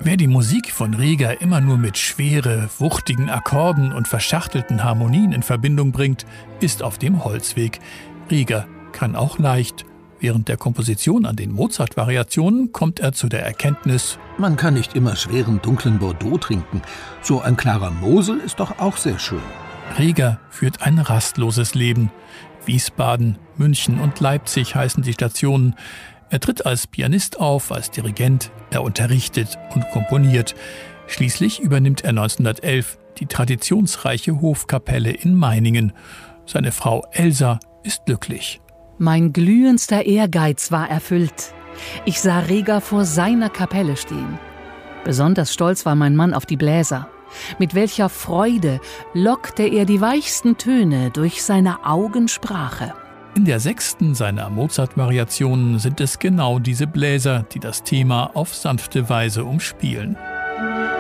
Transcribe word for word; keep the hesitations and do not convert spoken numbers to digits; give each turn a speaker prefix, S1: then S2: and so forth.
S1: Wer die Musik von Rieger immer nur mit schwere, wuchtigen Akkorden und verschachtelten Harmonien in Verbindung bringt, ist auf dem Holzweg. Rieger kann auch leicht. Während der Komposition an den Mozart-Variationen kommt er zu der Erkenntnis:
S2: Man kann nicht immer schweren, dunklen Bordeaux trinken. So ein klarer Mosel ist doch auch sehr schön.
S1: Rieger führt ein rastloses Leben. Wiesbaden, München und Leipzig heißen die Stationen. Er tritt als Pianist auf, als Dirigent, er unterrichtet und komponiert. Schließlich übernimmt er neunzehnhundertelf die traditionsreiche Hofkapelle in Meiningen. Seine Frau Elsa ist glücklich.
S3: Mein glühendster Ehrgeiz war erfüllt. Ich sah Rieger vor seiner Kapelle stehen. Besonders stolz war mein Mann auf die Bläser. Mit welcher Freude lockte er die weichsten Töne durch seine Augensprache.
S1: In der sechsten seiner Mozart-Variationen sind es genau diese Bläser, die das Thema auf sanfte Weise umspielen.